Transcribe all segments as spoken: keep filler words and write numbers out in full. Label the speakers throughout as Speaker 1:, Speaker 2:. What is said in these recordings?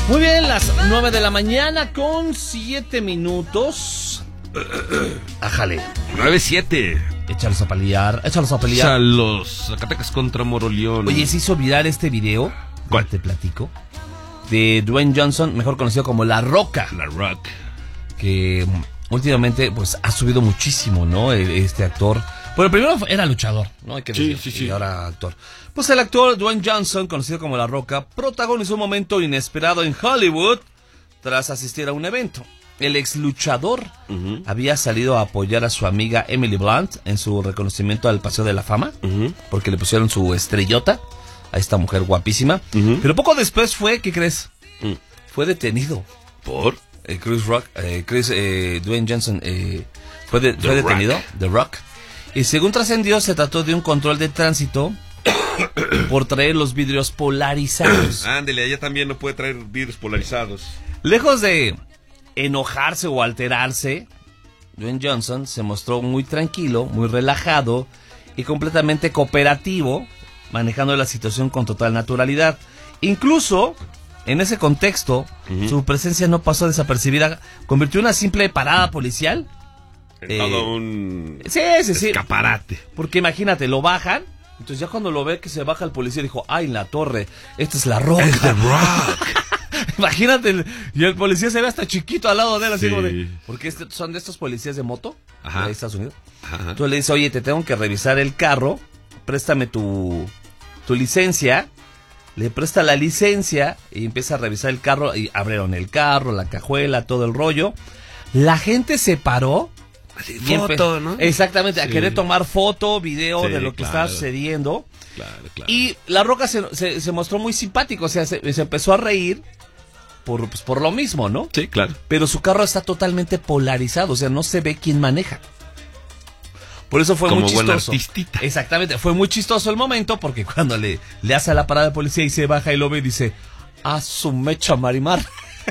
Speaker 1: Muy bien, las nueve de la mañana con siete minutos. Ájale.
Speaker 2: nueve siete.
Speaker 1: Échalos a pelear, échalos a pelear.
Speaker 2: A los Zacatecas contra Moroleón.
Speaker 1: Oye, se hizo viral este video.
Speaker 2: ¿Cuál?
Speaker 1: Te platico. De Dwayne Johnson, mejor conocido como La Roca.
Speaker 2: La Rock.
Speaker 1: Que últimamente pues ha subido muchísimo, ¿no? Este actor. Bueno, primero era luchador, ¿no? Hay que
Speaker 2: Sí,
Speaker 1: decir,
Speaker 2: sí, sí.
Speaker 1: Y ahora actor. Pues el actor Dwayne Johnson, conocido como La Roca, protagonizó un momento inesperado en Hollywood tras asistir a un evento. El ex luchador uh-huh. había salido a apoyar a su amiga Emily Blunt en su reconocimiento al Paseo de la Fama, uh-huh. porque le pusieron su estrellota a esta mujer guapísima. Uh-huh. Pero poco después fue, ¿qué crees? Uh-huh. Fue detenido.
Speaker 2: ¿Por?
Speaker 1: Eh, Chris Rock, eh, Chris, eh, Dwayne Johnson eh, fue, de, fue detenido,
Speaker 2: Rock.
Speaker 1: The Rock. Y según trascendió, se trató de un control de tránsito por traer los vidrios polarizados.
Speaker 2: Ándele, ella también no puede traer vidrios polarizados.
Speaker 1: Lejos de enojarse o alterarse, Dwayne Johnson se mostró muy tranquilo, muy relajado y completamente cooperativo, manejando la situación con total naturalidad. Incluso, en ese contexto, uh-huh. su presencia no pasó desapercibida, convirtió una simple parada policial
Speaker 2: en
Speaker 1: eh,
Speaker 2: todo un
Speaker 1: sí, sí, sí.
Speaker 2: escaparate.
Speaker 1: Porque imagínate, lo bajan. Entonces ya cuando lo ve que se baja el policía dijo, ay, la torre, esta es La Roca.
Speaker 2: Es The Rock.
Speaker 1: Imagínate, y el policía se ve hasta chiquito al lado de él, así
Speaker 2: Sí.
Speaker 1: como de... Porque este, son de estos policías de moto,
Speaker 2: Ajá.
Speaker 1: de Estados Unidos.
Speaker 2: Ajá.
Speaker 1: Tú le dices, oye, te tengo que revisar el carro, préstame tu, tu licencia. Le presta la licencia y empieza a revisar el carro. Y abrieron el carro, la cajuela, todo el rollo. La gente se paró.
Speaker 2: Así,
Speaker 1: y
Speaker 2: foto,
Speaker 1: empe-
Speaker 2: ¿no?
Speaker 1: Exactamente,
Speaker 2: Sí.
Speaker 1: a querer tomar foto, video
Speaker 2: Sí,
Speaker 1: de lo que
Speaker 2: claro.
Speaker 1: estaba sucediendo.
Speaker 2: Claro, claro.
Speaker 1: Y La Roca se, se, se mostró muy simpático, o sea, se, se empezó a reír por, pues, por lo mismo, ¿no?
Speaker 2: Sí, claro.
Speaker 1: Pero su carro está totalmente polarizado, o sea, no se ve quién maneja. Por eso fue
Speaker 2: Como
Speaker 1: muy
Speaker 2: buen
Speaker 1: chistoso.
Speaker 2: artistita.
Speaker 1: Exactamente, fue muy chistoso el momento porque cuando le, le hace a la parada de policía y se baja y lo ve y dice, a su mecha Marimar.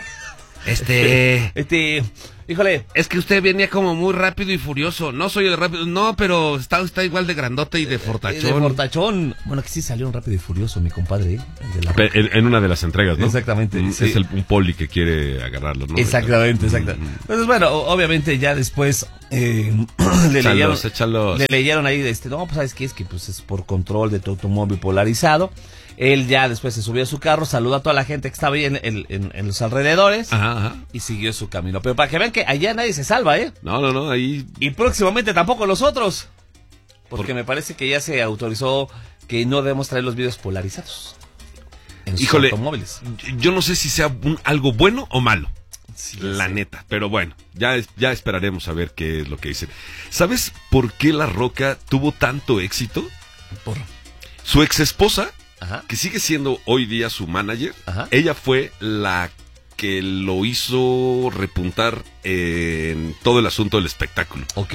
Speaker 2: Este...
Speaker 1: Este, híjole,
Speaker 2: Es que usted venía como muy rápido y furioso. No soy el rápido. No, pero está, está igual de grandote y de fortachón.
Speaker 1: de fortachón. Bueno, que sí salió un rápido y furioso, mi compadre, ¿eh? El de La
Speaker 2: Pe-
Speaker 1: Roca.
Speaker 2: En, en una de las entregas, ¿no?
Speaker 1: Exactamente,
Speaker 2: Mm,
Speaker 1: sí.
Speaker 2: Es el, un poli que quiere agarrarlo, ¿no?
Speaker 1: Exactamente, exactamente.
Speaker 2: Mm.
Speaker 1: Entonces, bueno, o- obviamente ya después eh, le,
Speaker 2: Échalos,
Speaker 1: leyeron,
Speaker 2: échalos.
Speaker 1: le leyeron ahí, este, no, pues sabes qué es que pues es por control de tu automóvil polarizado. Él ya después se subió a su carro, saludó a toda la gente que estaba ahí en, en, en- en los alrededores
Speaker 2: Ajá, ajá.
Speaker 1: y siguió su camino. Pero para que vean que allá nadie se salva, ¿eh?
Speaker 2: No, no, no, ahí...
Speaker 1: Y próximamente tampoco los otros. Porque
Speaker 2: ¿Por?
Speaker 1: me parece que ya se autorizó que no debemos traer los videos polarizados en sus
Speaker 2: Híjole,
Speaker 1: automóviles.
Speaker 2: yo no sé si sea un- algo bueno o malo.
Speaker 1: Sí,
Speaker 2: La
Speaker 1: sí.
Speaker 2: neta, pero bueno, ya, es- ya esperaremos a ver qué es lo que dicen. ¿Sabes por qué La Roca tuvo tanto éxito?
Speaker 1: Por...
Speaker 2: Su ex esposa,
Speaker 1: Ajá.
Speaker 2: que sigue siendo hoy día su manager,
Speaker 1: Ajá.
Speaker 2: ella fue la que lo hizo repuntar en todo el asunto del espectáculo.
Speaker 1: Ok.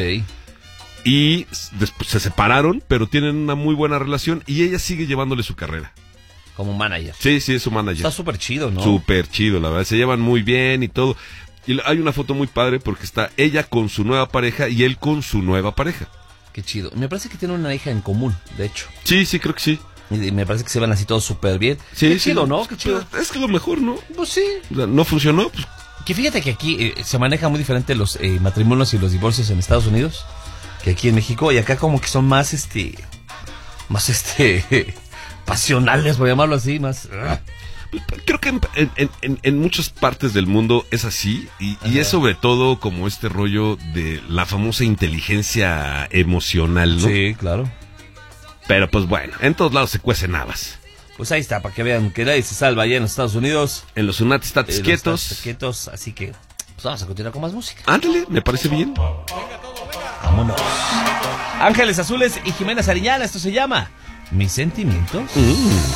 Speaker 2: Y después se separaron, pero tienen una muy buena relación y ella sigue llevándole su carrera.
Speaker 1: Como manager.
Speaker 2: Sí, sí, es su manager.
Speaker 1: Está súper chido, ¿no?
Speaker 2: Súper chido, la verdad. Se llevan muy bien y todo. Y hay una foto muy padre porque está ella con su nueva pareja y él con su nueva pareja.
Speaker 1: Qué chido. Me parece que tienen una hija en común, de hecho.
Speaker 2: Sí, sí, creo que sí.
Speaker 1: Y me parece que se van así todos súper bien.
Speaker 2: Sí,
Speaker 1: Qué
Speaker 2: sí,
Speaker 1: chido, ¿no?
Speaker 2: Es
Speaker 1: Qué
Speaker 2: que,
Speaker 1: chido.
Speaker 2: es que lo mejor, ¿no?
Speaker 1: Pues sí.
Speaker 2: O sea, no funcionó, pues.
Speaker 1: Que fíjate que aquí eh, se maneja muy diferente los eh, matrimonios y los divorcios en Estados Unidos que aquí en México. Y acá como que son más, este... Más, este... pasionales, por llamarlo así, más...
Speaker 2: Creo que en, en, en, en muchas partes del mundo es así y, y es sobre todo como este rollo de la famosa inteligencia emocional, ¿no?
Speaker 1: Sí, claro.
Speaker 2: Pero pues bueno, en todos lados se cuecen habas.
Speaker 1: Pues ahí está, para que vean que nadie se salva allá en los Estados Unidos.
Speaker 2: En los United States
Speaker 1: Eh,
Speaker 2: quietos.
Speaker 1: los Estados quietos, así que pues vamos a continuar con más música.
Speaker 2: Ándale, me parece bien.
Speaker 1: Vámonos. Ángeles Azules y Jimena Sariñana, esto se llama Mis Sentimientos.
Speaker 2: Mm.